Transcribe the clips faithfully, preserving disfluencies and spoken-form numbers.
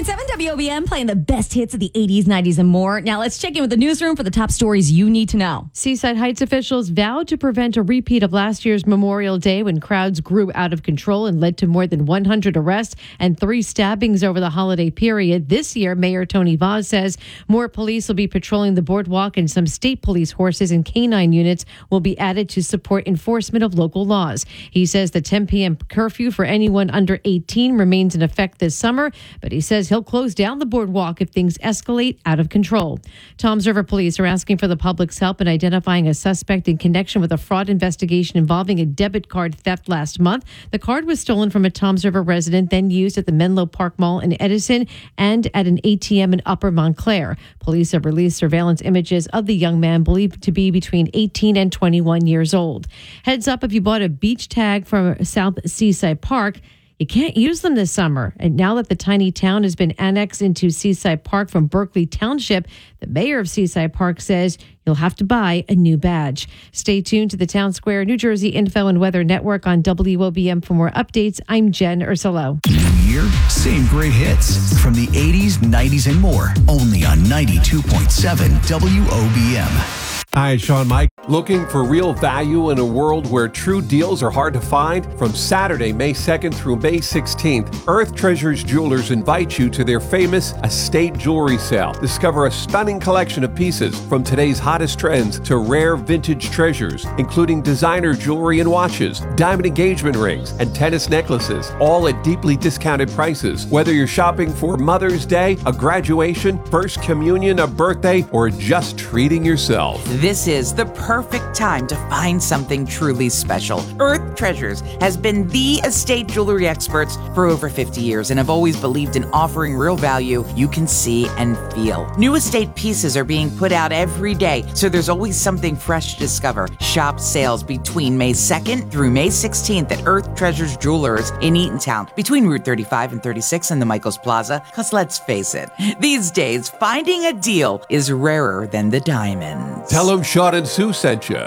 point seven W O B M, playing the best hits of the eighties, nineties, and more. Now let's check in with the newsroom for the top stories you need to know. Seaside Heights officials vowed to prevent a repeat of last year's Memorial Day when crowds grew out of control and led to more than one hundred arrests and three stabbings over the holiday period. This year, Mayor Tony Vaz says more police will be patrolling the boardwalk and some state police horses and canine units will be added to support enforcement of local laws. He says the ten p.m. curfew for anyone under eighteen remains in effect this summer, but he says he'll close down the boardwalk if things escalate out of control. Toms River police are asking for the public's help in identifying a suspect in connection with a fraud investigation involving a debit card theft last month. The card was stolen from a Toms River resident, then used at the Menlo Park Mall in Edison and at an A T M in Upper Montclair. Police have released surveillance images of the young man, believed to be between eighteen and twenty-one years old. Heads up if you bought a beach tag from South Seaside Park. You can't use them this summer. And now that the tiny town has been annexed into Seaside Park from Berkeley Township, the mayor of Seaside Park says you'll have to buy a new badge. Stay tuned to the Town Square New Jersey Info and Weather Network on W O B M for more updates. I'm Jen Ursulo. New year, same great hits from the eighties, nineties, and more. Only on ninety-two point seven W O B M. Hi, Sean Mike. Looking for real value in a world where true deals are hard to find? From Saturday, May second through May sixteenth, Earth Treasures Jewelers invites you to their famous estate jewelry sale. Discover a stunning collection of pieces from today's hottest trends to rare vintage treasures, including designer jewelry and watches, diamond engagement rings, and tennis necklaces, all at deeply discounted prices. Whether you're shopping for Mother's Day, a graduation, first communion, a birthday, or just treating yourself. This is the perfect time to find something truly special. Earth Treasures has been the estate jewelry experts for over fifty years and have always believed in offering real value you can see and feel. New estate pieces are being put out every day, so there's always something fresh to discover. Shop sales between May second through May sixteenth at Earth Treasures Jewelers in Eatontown, between Route thirty-five and thirty-six in the Michaels Plaza, because let's face it, these days, finding a deal is rarer than the diamonds. Tell them Sean and Sue sent you.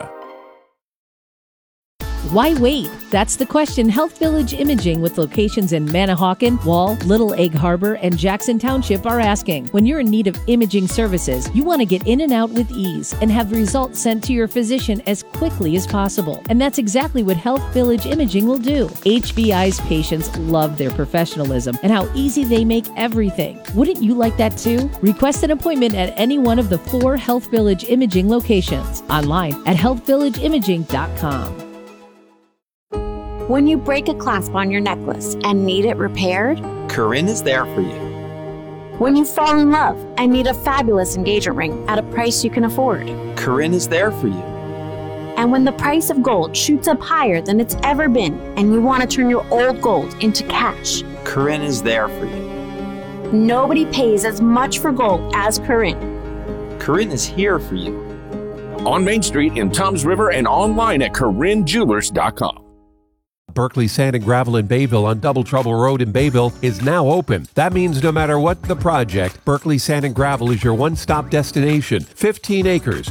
Why wait? That's the question Health Village Imaging, with locations in Manahawkin, Wall, Little Egg Harbor, and Jackson Township, are asking. When you're in need of imaging services, you want to get in and out with ease and have results sent to your physician as quickly as possible. And that's exactly what Health Village Imaging will do. H V I's patients love their professionalism and how easy they make everything. Wouldn't you like that too? Request an appointment at any one of the four Health Village Imaging locations. Online at health village imaging dot com. When you break a clasp on your necklace and need it repaired, Corinne is there for you. when you fall in love and need a fabulous engagement ring at a price you can afford, Corinne is there for you. and when the price of gold shoots up higher than it's ever been and you want to turn your old gold into cash, Corinne is there for you. nobody pays as much for gold as Corinne. Corinne is here for you. On Main Street in Toms River and online at corinne jewelers dot com. Berkeley Sand and Gravel in Bayville on Double Trouble Road in Bayville is now open. That means no matter what the project, Berkeley Sand and Gravel is your one-stop destination. fifteen acres,